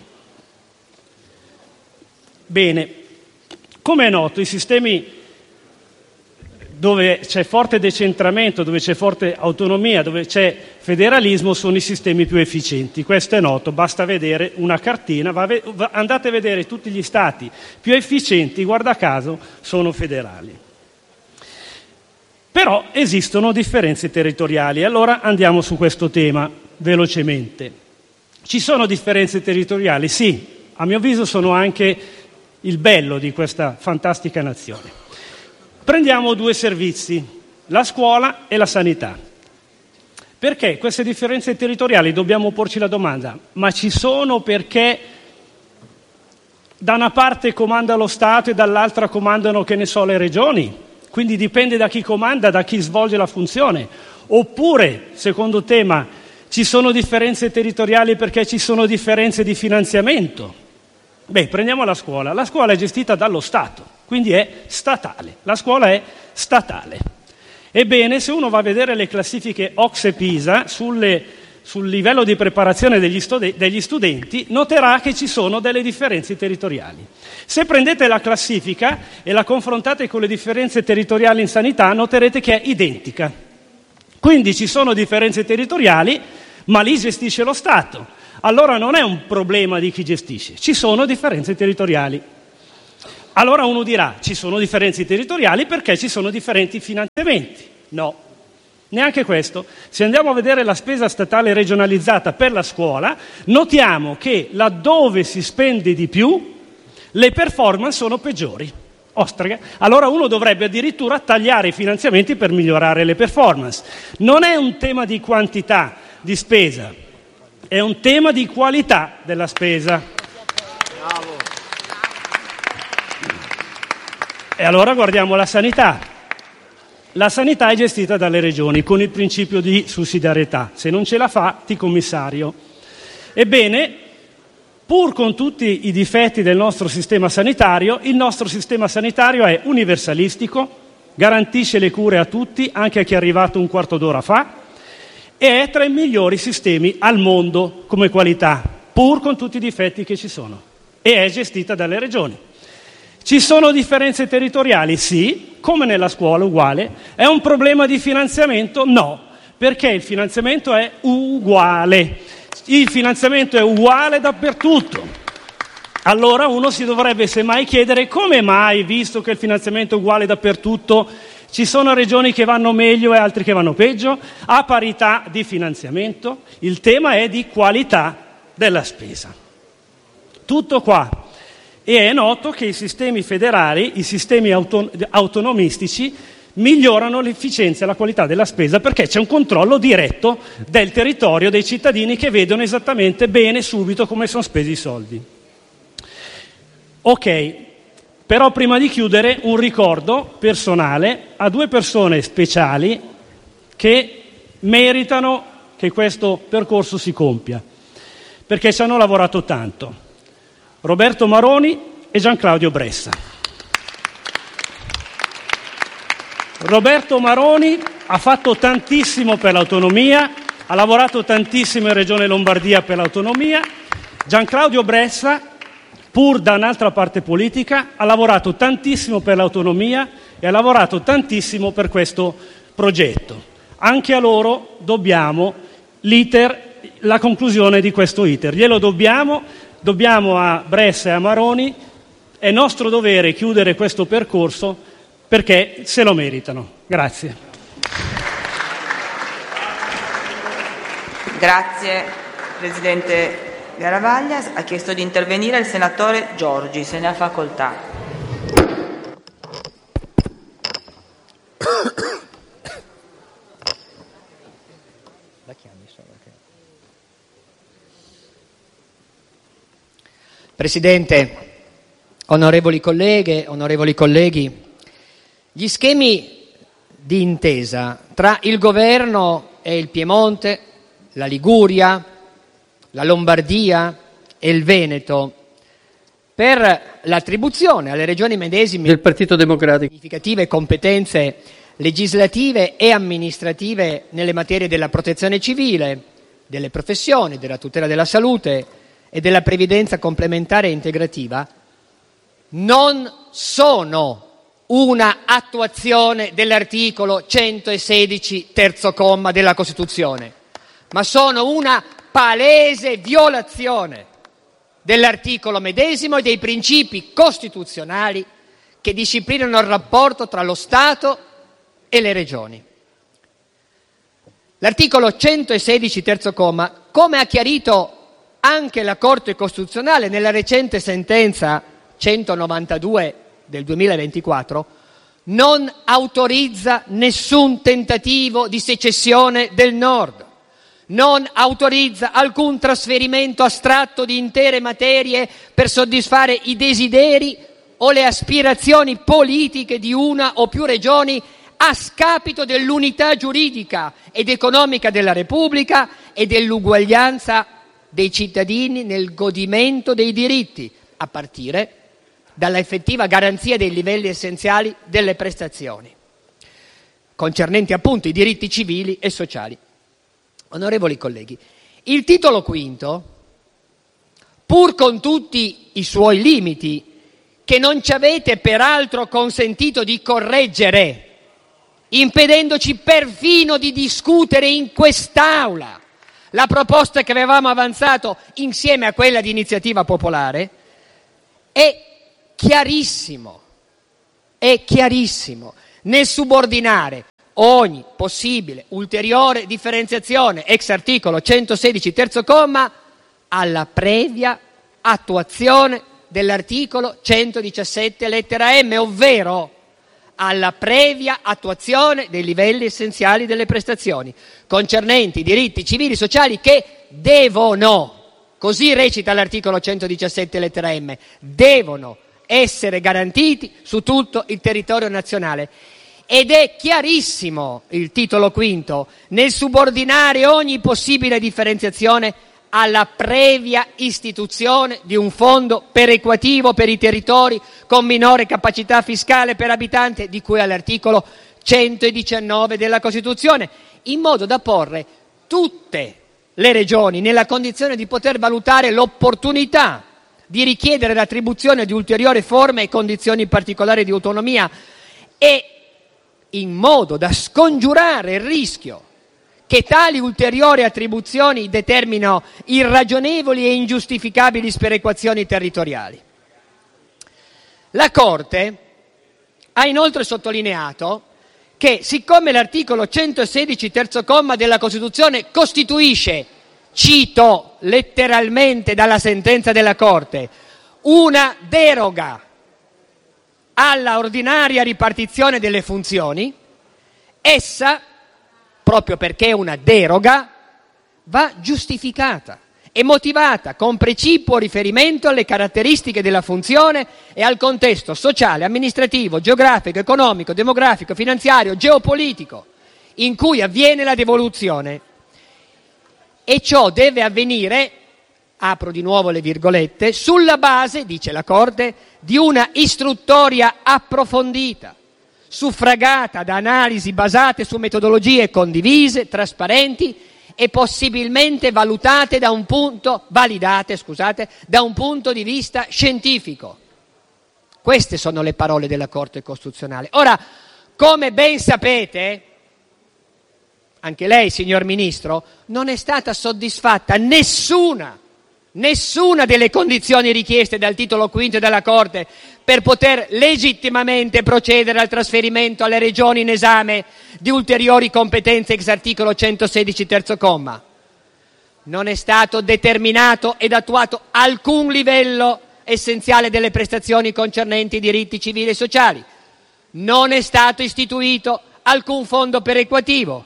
Bene, come è noto, i sistemi dove c'è forte decentramento, dove c'è forte autonomia, dove c'è federalismo, sono i sistemi più efficienti. Questo è noto, basta vedere una cartina, va ve- va- andate a vedere tutti gli stati più efficienti, guarda caso, sono federali. Però esistono differenze territoriali, allora andiamo su questo tema velocemente. Ci sono differenze territoriali? Sì, a mio avviso sono anche il bello di questa fantastica nazione. Prendiamo due servizi, la scuola e la sanità. Perché queste differenze territoriali? Dobbiamo porci la domanda, ma ci sono perché da una parte comanda lo Stato e dall'altra comandano, che ne so, le regioni? Quindi dipende da chi comanda, da chi svolge la funzione. Oppure, secondo tema, ci sono differenze territoriali perché ci sono differenze di finanziamento? Beh, prendiamo la scuola. La scuola è gestita dallo Stato, quindi è statale. La scuola è statale. Ebbene, se uno va a vedere le classifiche O C S E PISA sulle, sul livello di preparazione degli, studi- degli studenti, noterà che ci sono delle differenze territoriali. Se prendete la classifica e la confrontate con le differenze territoriali in sanità, noterete che è identica. Quindi ci sono differenze territoriali, ma lì gestisce lo Stato. Allora non è un problema di chi gestisce, ci sono differenze territoriali. Allora uno dirà, ci sono differenze territoriali perché ci sono differenti finanziamenti. No, neanche questo. Se andiamo a vedere la spesa statale regionalizzata per la scuola, notiamo che laddove si spende di più, le performance sono peggiori. Ostrega. Allora uno dovrebbe addirittura tagliare i finanziamenti per migliorare le performance. Non è un tema di quantità di spesa, è un tema di qualità della spesa. Bravo. E allora guardiamo la sanità. La sanità è gestita dalle regioni con il principio di sussidiarietà. Se non ce la fa, ti commissario. Ebbene, pur con tutti i difetti del nostro sistema sanitario, il nostro sistema sanitario è universalistico, garantisce le cure a tutti, anche a chi è arrivato un quarto d'ora fa, e è tra i migliori sistemi al mondo come qualità, pur con tutti i difetti che ci sono, e è gestita dalle regioni. Ci sono differenze territoriali? Sì, come nella scuola, uguale. È un problema di finanziamento? No, perché il finanziamento è uguale. Il finanziamento è uguale dappertutto. Allora uno si dovrebbe semmai chiedere come mai, visto che il finanziamento è uguale dappertutto, ci sono regioni che vanno meglio e altre che vanno peggio? A parità di finanziamento, il tema è di qualità della spesa. Tutto qua. E è noto che i sistemi federali, i sistemi auton- autonomistici, migliorano l'efficienza e la qualità della spesa perché c'è un controllo diretto del territorio, dei cittadini che vedono esattamente bene subito come sono spesi i soldi. Ok, però prima di chiudere un ricordo personale a due persone speciali che meritano che questo percorso si compia, perché ci hanno lavorato tanto: Roberto Maroni e Gianclaudio Bressa. Roberto Maroni ha fatto tantissimo per l'autonomia, ha lavorato tantissimo in Regione Lombardia per l'autonomia. Gianclaudio Bressa, pur da un'altra parte politica, ha lavorato tantissimo per l'autonomia e ha lavorato tantissimo per questo progetto. Anche a loro dobbiamo l'iter, la conclusione di questo iter. Glielo dobbiamo, dobbiamo a Bressa e a Maroni. È nostro dovere chiudere questo percorso perché se lo meritano. Grazie. Grazie, Presidente Garavaglia. Ha chiesto di intervenire il senatore Giorgi. Se ne ha facoltà. Presidente, onorevoli colleghe, onorevoli colleghi, gli schemi di intesa tra il governo e il Piemonte, la Liguria, la Lombardia e il Veneto per l'attribuzione alle regioni medesime del Partito Democratico significative competenze legislative e amministrative nelle materie della protezione civile, delle professioni, della tutela della salute e della previdenza complementare e integrativa non sono una attuazione dell'articolo centosedici terzo comma della Costituzione, ma sono una palese violazione dell'articolo medesimo e dei principi costituzionali che disciplinano il rapporto tra lo Stato e le regioni. L'articolo centosedici terzo comma, come ha chiarito anche la Corte Costituzionale nella recente sentenza centonovantadue del duemilaventiquattro, non autorizza nessun tentativo di secessione del Nord, non autorizza alcun trasferimento astratto di intere materie per soddisfare i desideri o le aspirazioni politiche di una o più regioni a scapito dell'unità giuridica ed economica della Repubblica e dell'uguaglianza dei cittadini nel godimento dei diritti, a partire dalla effettiva garanzia dei livelli essenziali delle prestazioni, concernenti appunto i diritti civili e sociali. Onorevoli colleghi, il titolo quinto, pur con tutti i suoi limiti, che non ci avete peraltro consentito di correggere, impedendoci perfino di discutere in quest'Aula la proposta che avevamo avanzato insieme a quella di Iniziativa Popolare, è chiarissimo, è chiarissimo nel subordinare ogni possibile ulteriore differenziazione ex articolo centosedici terzo comma alla previa attuazione dell'articolo centodiciassette lettera M, ovvero alla previa attuazione dei livelli essenziali delle prestazioni concernenti i diritti civili e sociali che devono, così recita l'articolo centodiciassette lettera M, devono essere garantiti su tutto il territorio nazionale. Ed è chiarissimo il titolo quinto nel subordinare ogni possibile differenziazione alla previa istituzione di un fondo perequativo per i territori con minore capacità fiscale per abitante, di cui all'articolo centodiciannove della Costituzione, in modo da porre tutte le regioni nella condizione di poter valutare l'opportunità di richiedere l'attribuzione di ulteriori forme e condizioni particolari di autonomia, e in modo da scongiurare il rischio che tali ulteriori attribuzioni determinino irragionevoli e ingiustificabili sperequazioni territoriali. La Corte ha inoltre sottolineato che, siccome l'articolo centosedici terzo comma della Costituzione costituisce, cito letteralmente dalla sentenza della Corte, una deroga alla ordinaria ripartizione delle funzioni, essa, proprio perché è una deroga, va giustificata e motivata con precipuo riferimento alle caratteristiche della funzione e al contesto sociale, amministrativo, geografico, economico, demografico, finanziario, geopolitico in cui avviene la devoluzione. E ciò deve avvenire, apro di nuovo le virgolette, sulla base, dice la Corte, di una istruttoria approfondita, suffragata da analisi basate su metodologie condivise, trasparenti e possibilmente valutate da un punto, validate, scusate, da un punto di vista scientifico. Queste sono le parole della Corte Costituzionale. Ora, come ben sapete, anche lei, signor Ministro, non è stata soddisfatta nessuna, nessuna delle condizioni richieste dal titolo quinto della Corte per poter legittimamente procedere al trasferimento alle regioni in esame di ulteriori competenze ex articolo centosedici terzo comma. Non è stato determinato ed attuato alcun livello essenziale delle prestazioni concernenti i diritti civili e sociali. Non è stato istituito alcun fondo perequativo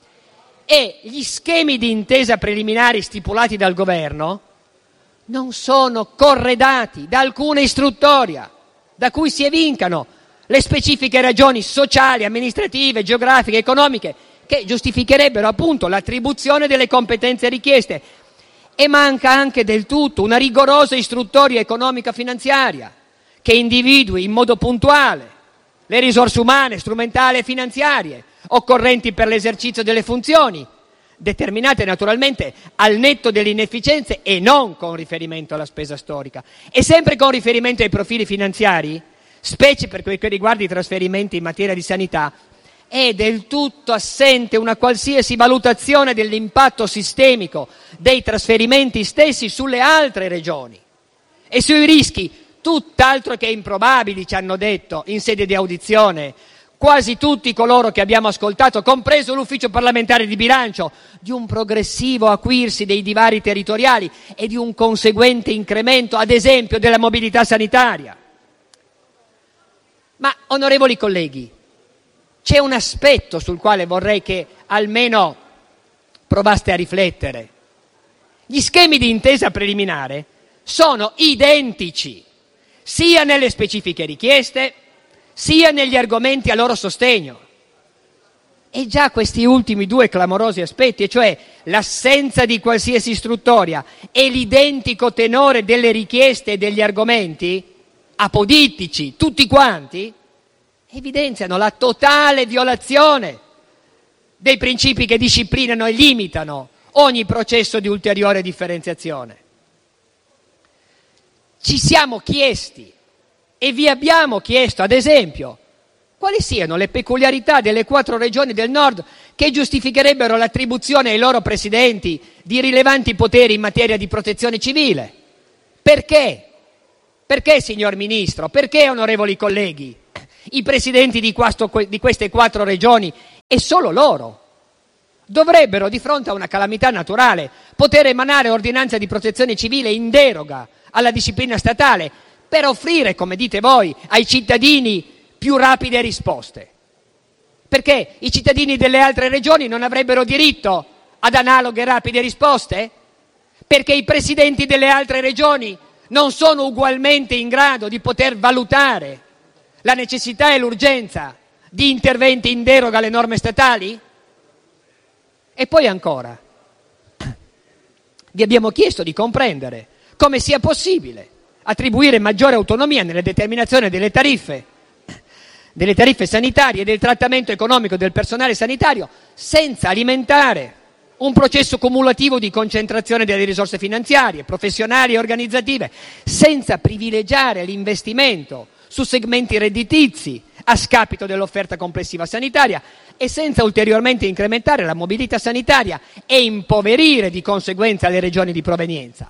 e gli schemi di intesa preliminari stipulati dal Governo non sono corredati da alcuna istruttoria da cui si evincano le specifiche ragioni sociali, amministrative, geografiche, economiche che giustificherebbero appunto l'attribuzione delle competenze richieste, e manca anche del tutto una rigorosa istruttoria economica finanziaria che individui in modo puntuale le risorse umane, strumentali e finanziarie occorrenti per l'esercizio delle funzioni, determinate naturalmente al netto delle inefficienze e non con riferimento alla spesa storica. E sempre con riferimento ai profili finanziari, specie per quel che riguarda i trasferimenti in materia di sanità, è del tutto assente una qualsiasi valutazione dell'impatto sistemico dei trasferimenti stessi sulle altre regioni e sui rischi tutt'altro che improbabili, ci hanno detto in sede di audizione quasi tutti coloro che abbiamo ascoltato, compreso l'Ufficio parlamentare di bilancio, di un progressivo acuirsi dei divari territoriali e di un conseguente incremento, ad esempio, della mobilità sanitaria. Ma, onorevoli colleghi, c'è un aspetto sul quale vorrei che almeno provaste a riflettere. Gli schemi di intesa preliminare sono identici sia nelle specifiche richieste sia negli argomenti a loro sostegno. E già questi ultimi due clamorosi aspetti, e cioè l'assenza di qualsiasi istruttoria e l'identico tenore delle richieste e degli argomenti, apodittici tutti quanti, evidenziano la totale violazione dei principi che disciplinano e limitano ogni processo di ulteriore differenziazione. Ci siamo chiesti e vi abbiamo chiesto, ad esempio, quali siano le peculiarità delle quattro regioni del nord che giustificherebbero l'attribuzione ai loro presidenti di rilevanti poteri in materia di protezione civile. Perché? Perché, signor Ministro, perché, onorevoli colleghi, i presidenti di, questo, di queste quattro regioni, e solo loro, dovrebbero, di fronte a una calamità naturale, poter emanare ordinanza di protezione civile in deroga alla disciplina statale per offrire, come dite voi, ai cittadini più rapide risposte? Perché i cittadini delle altre regioni non avrebbero diritto ad analoghe e rapide risposte? Perché i presidenti delle altre regioni non sono ugualmente in grado di poter valutare la necessità e l'urgenza di interventi in deroga alle norme statali? E poi ancora, vi abbiamo chiesto di comprendere come sia possibile attribuire maggiore autonomia nella determinazione delle tariffe, delle tariffe sanitarie e del trattamento economico del personale sanitario senza alimentare un processo cumulativo di concentrazione delle risorse finanziarie, professionali e organizzative, senza privilegiare l'investimento su segmenti redditizi a scapito dell'offerta complessiva sanitaria e senza ulteriormente incrementare la mobilità sanitaria e impoverire di conseguenza le regioni di provenienza.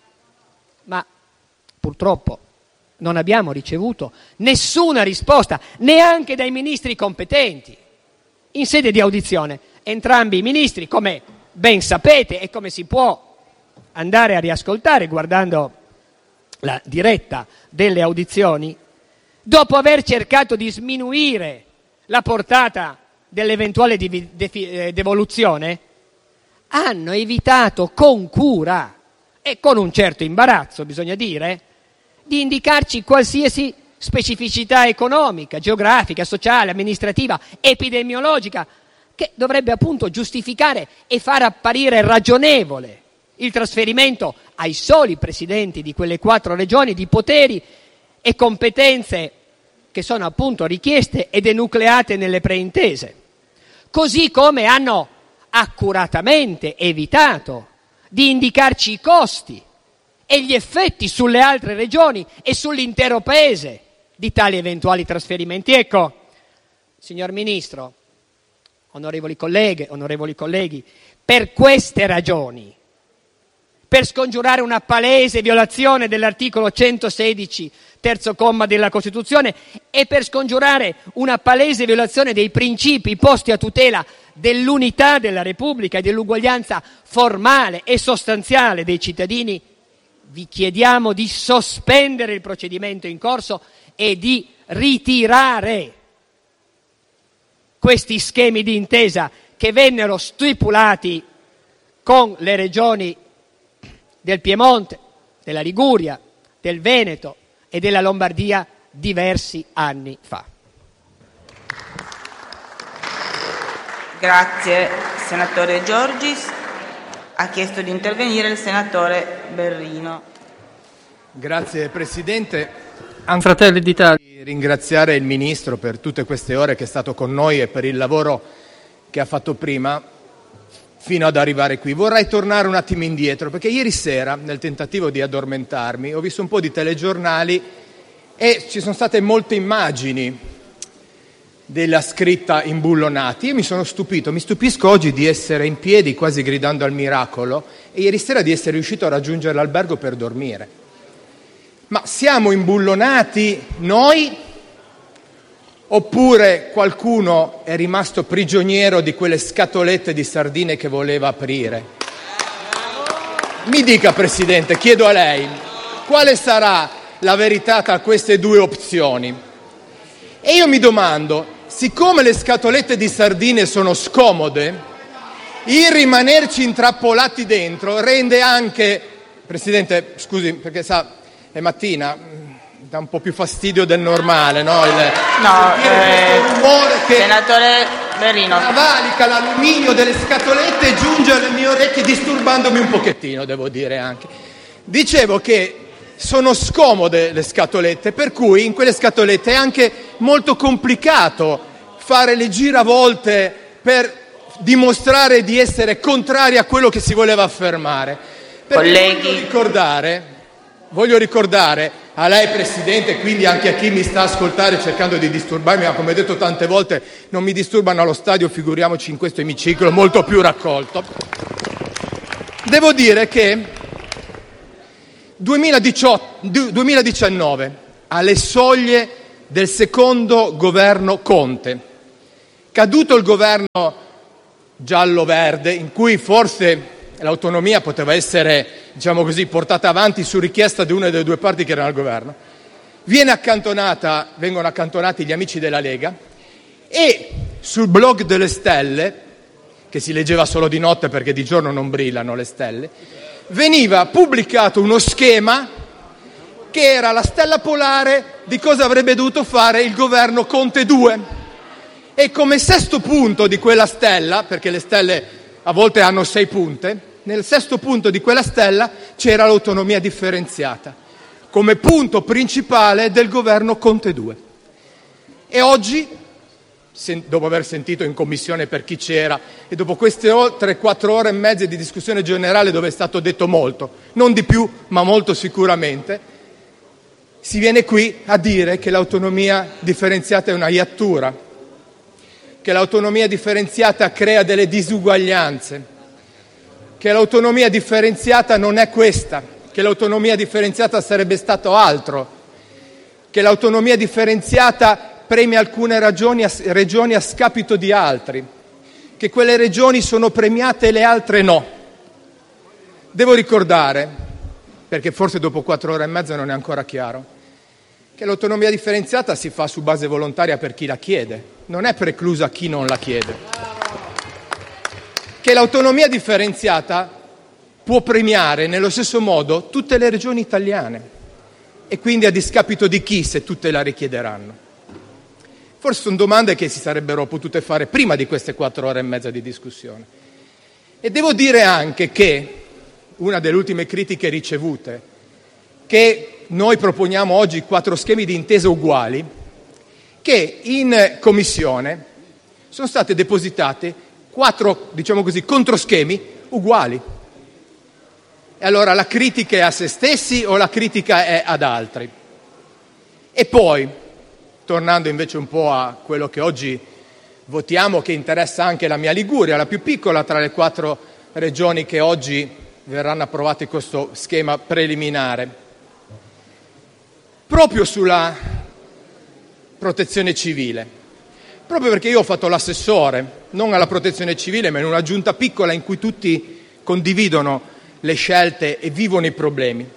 Ma purtroppo non abbiamo ricevuto nessuna risposta, neanche dai ministri competenti. In sede di audizione, entrambi i ministri, come ben sapete e come si può andare a riascoltare guardando la diretta delle audizioni, dopo aver cercato di sminuire la portata dell'eventuale div- defi- devoluzione, hanno evitato con cura e con un certo imbarazzo, bisogna dire, di indicarci qualsiasi specificità economica, geografica, sociale, amministrativa, epidemiologica, che dovrebbe appunto giustificare e far apparire ragionevole il trasferimento ai soli presidenti di quelle quattro regioni di poteri e competenze che sono appunto richieste ed enucleate nelle preintese. Così come hanno accuratamente evitato di indicarci i costi e gli effetti sulle altre regioni e sull'intero Paese di tali eventuali trasferimenti. Ecco, signor Ministro, onorevoli colleghe, onorevoli colleghi, per queste ragioni, per scongiurare una palese violazione dell'articolo centosedici, terzo comma della Costituzione, e per scongiurare una palese violazione dei principi posti a tutela dell'unità della Repubblica e dell'uguaglianza formale e sostanziale dei cittadini, vi chiediamo di sospendere il procedimento in corso e di ritirare questi schemi di intesa che vennero stipulati con le regioni del Piemonte, della Liguria, del Veneto e della Lombardia diversi anni fa. Grazie, senatore Giorgis. Ha chiesto di intervenire il senatore Berrino. Grazie Presidente. Fratelli d'Italia. Ringraziare il Ministro per tutte queste ore che è stato con noi e per il lavoro che ha fatto prima fino ad arrivare qui. Vorrei tornare un attimo indietro, perché ieri sera, nel tentativo di addormentarmi, ho visto un po' di telegiornali e ci sono state molte immagini della scritta imbullonati. Io mi sono stupito, mi stupisco oggi di essere in piedi quasi gridando al miracolo e ieri sera di essere riuscito a raggiungere l'albergo per dormire. Ma siamo imbullonati noi oppure qualcuno è rimasto prigioniero di quelle scatolette di sardine che voleva aprire? Mi dica, Presidente, chiedo a lei, quale sarà la verità tra queste due opzioni? E io mi domando, siccome le scatolette di sardine sono scomode, il rimanerci intrappolati dentro rende anche... Presidente, scusi, perché sa, è mattina, dà un po' più fastidio del normale, no? Il, no, eh, rumore che senatore Berrino. Cavalica l'alluminio delle scatolette e giunge alle mie orecchie disturbandomi un pochettino, devo dire anche. Dicevo che sono scomode le scatolette, per cui in quelle scatolette è anche molto complicato fare le giravolte per dimostrare di essere contrari a quello che si voleva affermare. Perché Colleghi. Voglio ricordare, voglio ricordare a lei, Presidente, e quindi anche a chi mi sta ascoltando cercando di disturbarmi, ma come ho detto tante volte non mi disturbano allo stadio, figuriamoci in questo emiciclo molto più raccolto. Devo dire che duemiladiciotto, duemiladiciannove, alle soglie del secondo governo Conte, caduto il governo giallo-verde, in cui forse l'autonomia poteva essere, diciamo così, portata avanti su richiesta di una delle due parti che erano al governo, viene accantonata, vengono accantonati gli amici della Lega e sul blog delle stelle, che si leggeva solo di notte perché di giorno non brillano le stelle, veniva pubblicato uno schema che era la stella polare di cosa avrebbe dovuto fare il governo Conte due. E come sesto punto di quella stella, perché le stelle a volte hanno sei punte, nel sesto punto di quella stella c'era l'autonomia differenziata, come punto principale del governo Conte due. E oggi, dopo aver sentito in commissione per chi c'era e dopo queste oltre quattro ore e mezza di discussione generale dove è stato detto molto, non di più ma molto sicuramente, si viene qui a dire che l'autonomia differenziata è una iattura, che l'autonomia differenziata crea delle disuguaglianze, che l'autonomia differenziata non è questa, che l'autonomia differenziata sarebbe stato altro, che l'autonomia differenziata premia alcune regioni a, regioni a scapito di altri, che quelle regioni sono premiate e le altre no. Devo ricordare, perché forse dopo quattro ore e mezza non è ancora chiaro, che l'autonomia differenziata si fa su base volontaria per chi la chiede, non è preclusa a chi non la chiede. Che l'autonomia differenziata può premiare nello stesso modo tutte le regioni italiane e quindi a discapito di chi se tutte la richiederanno. Forse sono domande che si sarebbero potute fare prima di queste quattro ore e mezza di discussione. E devo dire anche che una delle ultime critiche ricevute, che noi proponiamo oggi quattro schemi di intesa uguali, che in commissione sono state depositate quattro, diciamo così, controschemi uguali. E allora la critica è a se stessi o la critica è ad altri? E poi, tornando invece un po' a quello che oggi votiamo, che interessa anche la mia Liguria, la più piccola tra le quattro regioni che oggi verranno approvate in questo schema preliminare, proprio sulla protezione civile, proprio perché io ho fatto l'assessore, non alla protezione civile, ma in una giunta piccola in cui tutti condividono le scelte e vivono i problemi.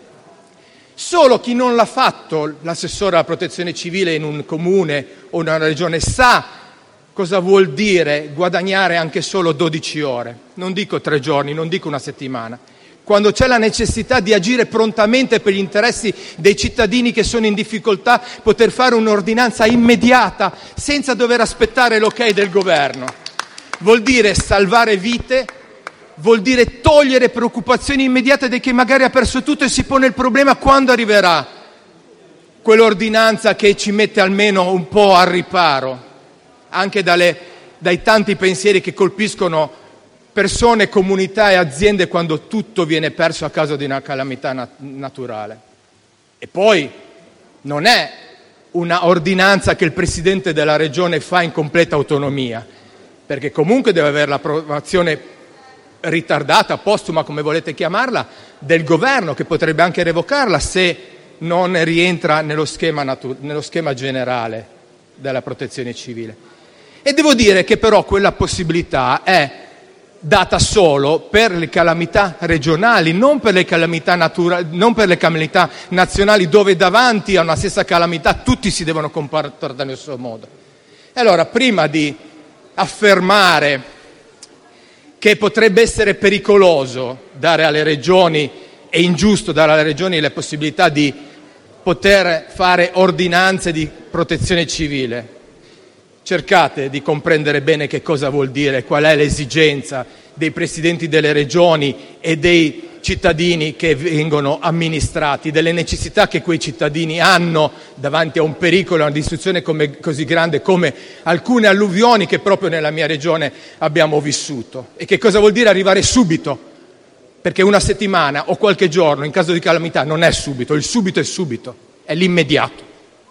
Solo chi non l'ha fatto l'assessore alla protezione civile in un comune o in una regione sa cosa vuol dire guadagnare anche solo dodici ore, non dico tre giorni, non dico una settimana, quando c'è la necessità di agire prontamente per gli interessi dei cittadini che sono in difficoltà, poter fare un'ordinanza immediata senza dover aspettare l'ok del governo. Vuol dire salvare vite, vuol dire togliere preoccupazioni immediate di chi magari ha perso tutto e si pone il problema quando arriverà quell'ordinanza che ci mette almeno un po' al riparo, anche dalle, dai tanti pensieri che colpiscono persone, comunità e aziende quando tutto viene perso a causa di una calamità nat- naturale. E poi non è una ordinanza che il Presidente della Regione fa in completa autonomia, perché comunque deve avere l'approvazione ritardata, postuma, come volete chiamarla, del governo, che potrebbe anche revocarla se non rientra nello schema, natu- nello schema generale della protezione civile. E devo dire che però quella possibilità è data solo per le calamità regionali, non per le calamità, natura- non per le calamità nazionali, dove davanti a una stessa calamità tutti si devono comportare nello stesso modo. E allora, prima di affermare che potrebbe essere pericoloso dare alle regioni e ingiusto dare alle regioni la possibilità di poter fare ordinanze di protezione civile, cercate di comprendere bene che cosa vuol dire, qual è l'esigenza dei presidenti delle regioni e dei cittadini che vengono amministrati, delle necessità che quei cittadini hanno davanti a un pericolo, a una distruzione come, così grande come alcune alluvioni che proprio nella mia regione abbiamo vissuto. E che cosa vuol dire arrivare subito? Perché una settimana o qualche giorno in caso di calamità non è subito, il subito è subito, è l'immediato.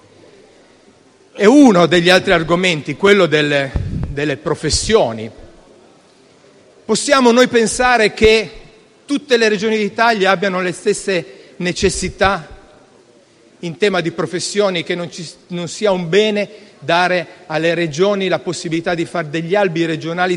E uno degli altri argomenti, quello delle, delle professioni. Possiamo noi pensare che tutte le regioni d'Italia abbiano le stesse necessità in tema di professioni, che non, ci, non sia un bene dare alle regioni la possibilità di fare degli albi regionali